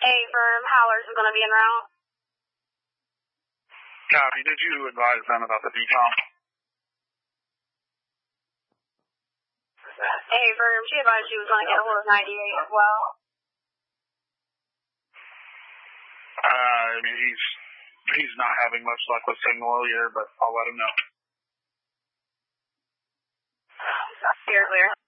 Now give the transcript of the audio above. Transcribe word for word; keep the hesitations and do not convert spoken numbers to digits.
Hey, firm, Howlers is going to be en route. Copy. Did you advise them about the decom? Hey, firm, she advised she was going to get a hold of ninety-eight as well. Uh, I mean, he's he's not having much luck with signal here, but I'll let him know. Clear, clear.